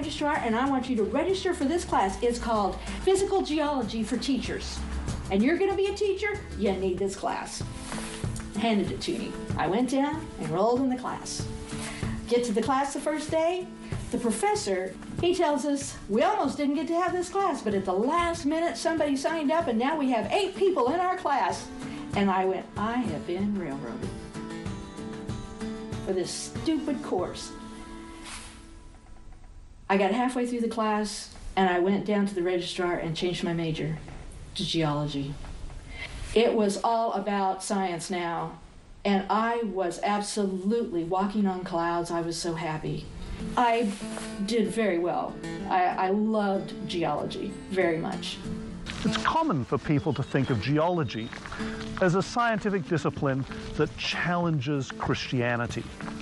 registrar, and I want you to register for this class. It's called Physical Geology for Teachers. And you're going to be a teacher? You need this class. Handed it to me. I went down, enrolled in the class. Get to the class the first day. The professor, he tells us, we almost didn't get to have this class, but at the last minute, somebody signed up, and now we have 8 people in our class. And I went, I have been railroaded for this stupid course. I got halfway through the class, and I went down to the registrar and changed my major to geology. It was all about science now, and I was absolutely walking on clouds. I was so happy. I did very well. I loved geology very much. It's common for people to think of geology as a scientific discipline that challenges Christianity.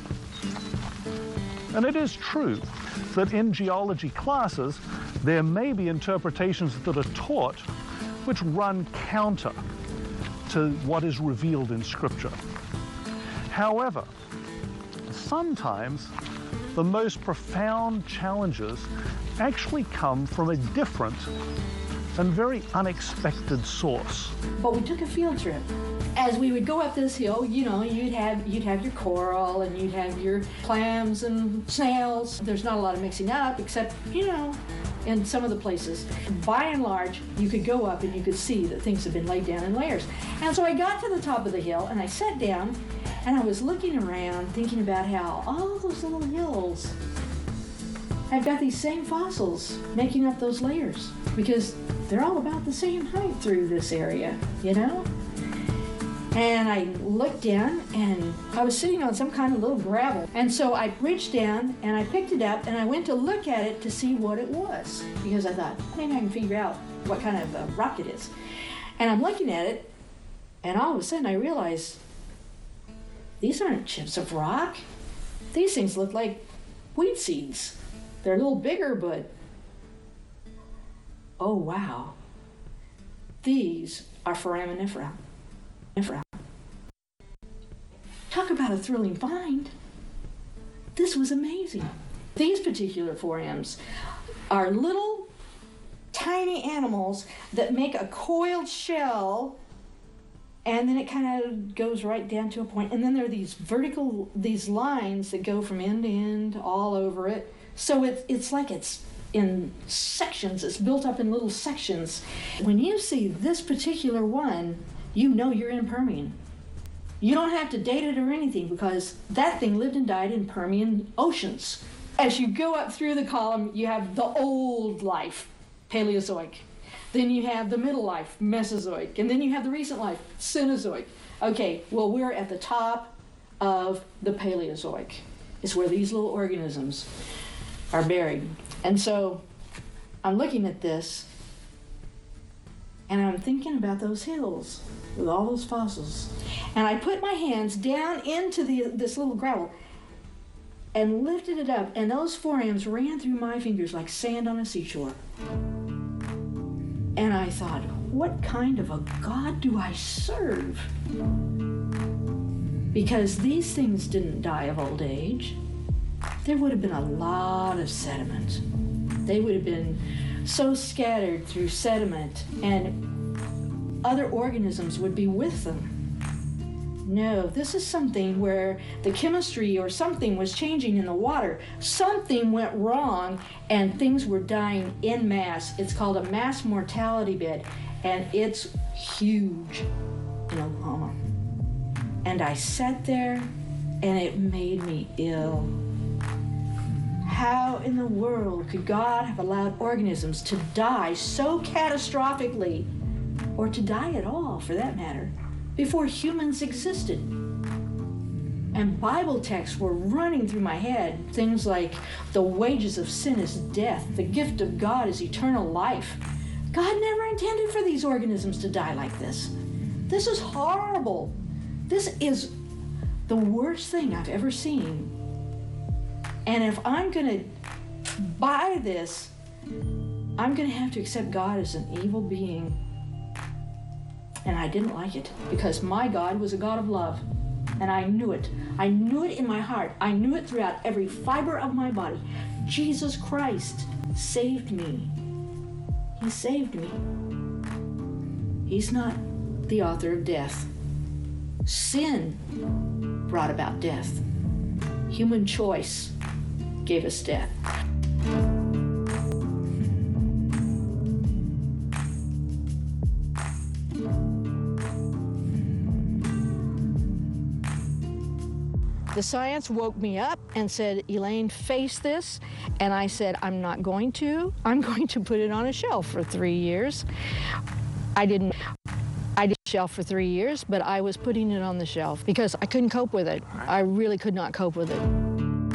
And it is true that in geology classes, there may be interpretations that are taught which run counter to what is revealed in Scripture. However, sometimes the most profound challenges actually come from a different and very unexpected source. But we took a field trip. As we would go up this hill, you know, you'd have your coral and you'd have your clams and snails. There's not a lot of mixing up, except, you know, in some of the places. By and large, you could go up and you could see that things have been laid down in layers. And so I got to the top of the hill and I sat down and I was looking around thinking about how all those little hills have got these same fossils making up those layers, because they're all about the same height through this area, you know? And I looked down and I was sitting on some kind of little gravel. And so I reached down and I picked it up and I went to look at it to see what it was, because I thought, maybe I can figure out what kind of rock it is. And I'm looking at it and all of a sudden I realized, these aren't chips of rock. These things look like wheat seeds. They're a little bigger, but oh wow. These are foraminifera. Talk about a thrilling find. This was amazing. These particular forams are little tiny animals that make a coiled shell, and then it kind of goes right down to a point. And then there are these lines that go from end to end all over it. So it's like it's in sections. It's built up in little sections. When you see this particular one, you know you're in Permian. You don't have to date it or anything, because that thing lived and died in Permian oceans. As you go up through the column, you have the old life, Paleozoic. Then you have the middle life, Mesozoic. And then you have the recent life, Cenozoic. Okay, well, we're at the top of the Paleozoic. It's where these little organisms are buried. And so I'm looking at this, and I'm thinking about those hills with all those fossils. And I put my hands down into this little gravel and lifted it up, and those forams ran through my fingers like sand on a seashore. And I thought, what kind of a God do I serve? Because these things didn't die of old age. There would have been a lot of sediment. They would have been so scattered through sediment, and other organisms would be with them. No, this is something where the chemistry or something was changing in the water. Something went wrong and things were dying en masse. It's called a mass mortality bed, and it's huge in Oklahoma. And I sat there and it made me ill. How in the world could God have allowed organisms to die so catastrophically, or to die at all for that matter, before humans existed? And Bible texts were running through my head. Things like, the wages of sin is death. The gift of God is eternal life. God never intended for these organisms to die like this. This is horrible. This is the worst thing I've ever seen. And if I'm going to buy this, I'm going to have to accept God as an evil being. And I didn't like it, because my God was a God of love. And I knew it. I knew it in my heart. I knew it throughout every fiber of my body. Jesus Christ saved me. He saved me. He's not the author of death. Sin brought about death. Human choice gave us death. The science woke me up and said, Elaine, face this. And I said, I'm not going to. I'm going to put it on a shelf for 3 years. I did shelf for 3 years, but I was putting it on the shelf because I couldn't cope with it. I really could not cope with it.